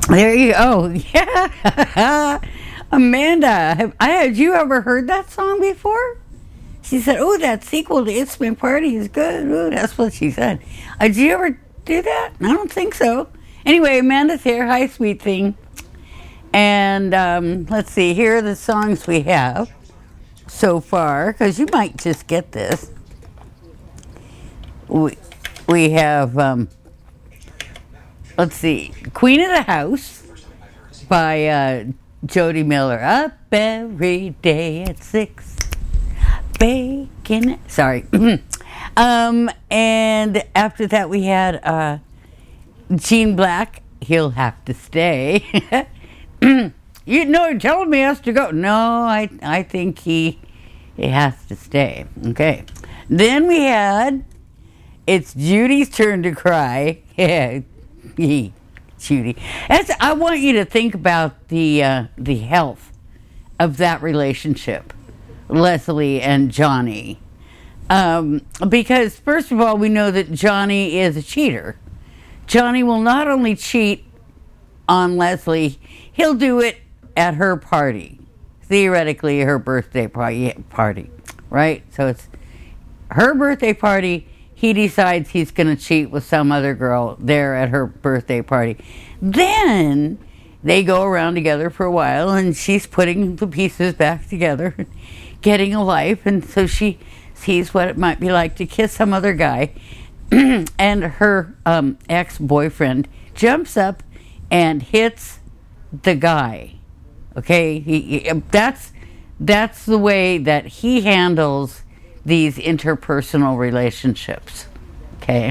There you go. Yeah. Amanda, had you ever heard that song before? She said, oh, that sequel to It's My Party is good. Ooh, that's what she said. Did you ever do that? I don't think so. Anyway, Amanda's here. Hi, sweet thing. And let's see. Here are the songs we have so far, because you might just get this. We have, let's see, Queen of the House by Jody Miller. Up every day at 6. Bacon. Sorry. And after that we had Gene Black, He'll Have to Stay. You know, you're telling me he has to go. No, I think he has to stay. Okay. Then we had It's Judy's Turn to Cry. Yeah, Judy. I want you to think about the health of that relationship, Leslie and Johnny. Because first of all, we know that Johnny is a cheater. Johnny will not only cheat on Leslie, he'll do it at her party. Theoretically, her birthday party, right? So it's her birthday party. He decides he's going to cheat with some other girl there at her birthday party. Then they go around together for a while, and she's putting the pieces back together, getting a life, and so she sees what it might be like to kiss some other guy, and her ex-boyfriend jumps up and hits the guy. Okay, that's the way that he handles these interpersonal relationships. Okay,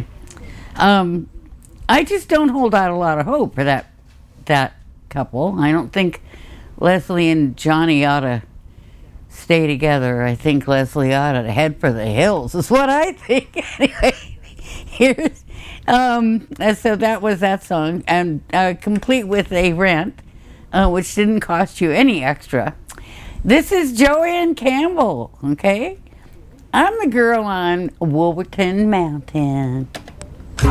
I just don't hold out a lot of hope for that couple. I don't think Leslie and Johnny ought to stay together. I think Leslie ought to head for the hills, is what I think. Anyway, here's so that was that song, and complete with a rant, which didn't cost you any extra. This is Joanne Campbell. Okay, I'm the girl on Wolverton Mountain.